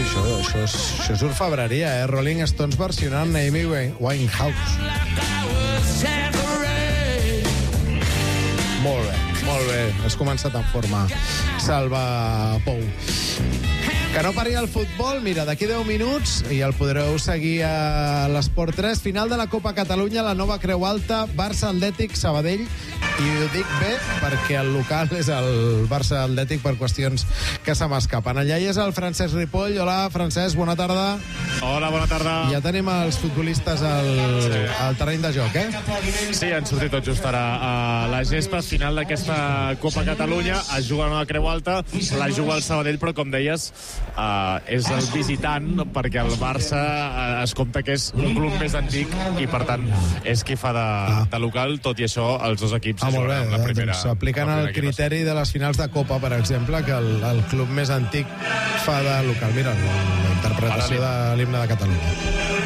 Això és orfebreria, Rolling Stones versionant Amy Winehouse. Molt bé. Has començat en forma. Salva Pou. Que no pari el futbol, mira, d'aquí 10 minuts, i el podreu seguir a l'Esport 3, final de la Copa Catalunya, la nova Creu Alta, Barça Atlètic, Sabadell, i ho dic bé perquè el local és el Barça Atlètic per qüestions que se m'escapen. Allà hi és el Francesc Ripoll. Hola, Francesc, bona tarda. Hola, bona tarda. Ja tenim els futbolistes al terreny de joc, Sí, han sortit tot just ara a la gespa final d'aquesta Copa Catalunya. Es juga a la Creu Alta, la juga el Sabadell, però com deies, és el visitant, perquè el Barça es compta que és un club més antic i per tant és qui fa de local. Tot i això, els dos equips molt bé, la primera, doncs apliquen el criteri de les finals de Copa, per exemple, que el club més antic fa de local. Mira, la interpretació de l'himne de Catalunya.